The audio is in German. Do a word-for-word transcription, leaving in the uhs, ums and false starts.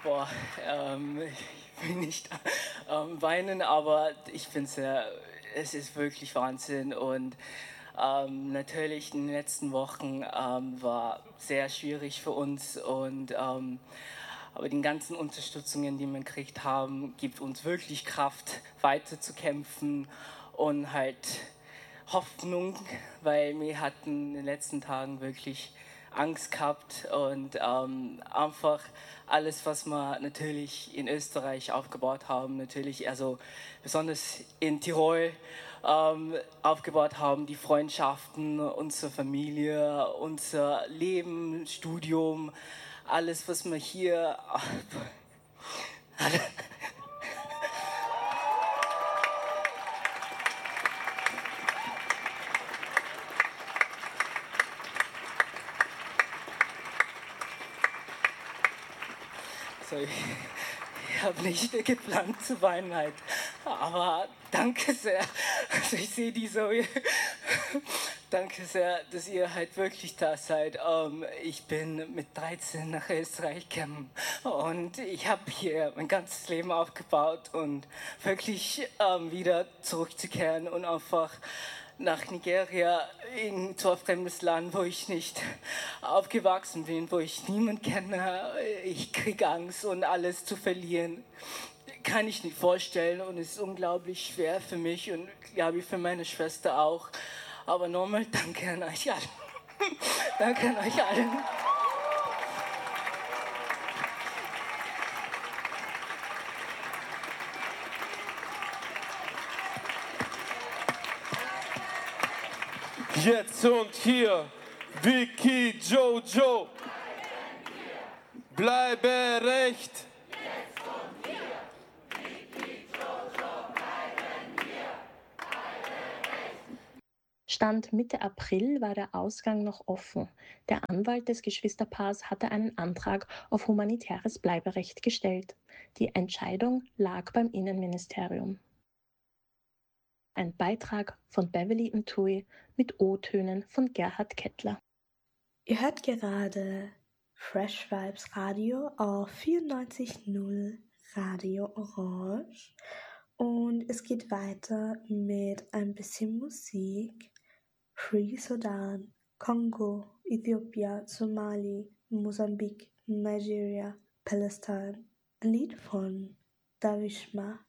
Boah, ähm, ich will nicht ähm, weinen, aber ich finde es ja, es ist wirklich Wahnsinn und ähm, natürlich in den letzten Wochen ähm, war sehr schwierig für uns und ähm, aber die ganzen Unterstützungen, die wir gekriegt haben, gibt uns wirklich Kraft, weiter zu kämpfen und halt Hoffnung, weil wir hatten in den letzten Tagen wirklich Angst gehabt und ähm, einfach alles, was wir natürlich in Österreich aufgebaut haben, natürlich also besonders in Tirol ähm, aufgebaut haben, die Freundschaften, unsere Familie, unser Leben, Studium, alles, was wir hier So, ich ich habe nicht geplant zu weinen halt, aber danke sehr. Also ich sehe die so, danke sehr, dass ihr halt wirklich da seid. Ähm, ich bin mit dreizehn nach Österreich gekommen und ich habe hier mein ganzes Leben aufgebaut und wirklich ähm, wieder zurückzukehren und einfach nach Nigeria in zu ein fremdes Land, wo ich nicht aufgewachsen bin, wo ich niemanden kenne. Ich kriege Angst und alles zu verlieren. Kann ich nicht vorstellen und es ist unglaublich schwer für mich und glaube ich für meine Schwester auch. Aber nochmal danke an euch allen. Danke an euch allen. Jetzt und hier, Vicky Jojo, bleibe recht. Jetzt und hier, Vicky Jojo, bleiben wir, bleibe recht. Stand Mitte April war der Ausgang noch offen. Der Anwalt des Geschwisterpaars hatte einen Antrag auf humanitäres Bleiberecht gestellt. Die Entscheidung lag beim Innenministerium. Ein Beitrag von Beverly Ntui mit O-Tönen von Gerhard Kettler. Ihr hört gerade Fresh Vibes Radio auf vierundneunzig Komma null Radio Orange und es geht weiter mit ein bisschen Musik. Free Sudan, Kongo, Äthiopien, Somali, Mosambik, Nigeria, Palästina. Ein Lied von Davishma.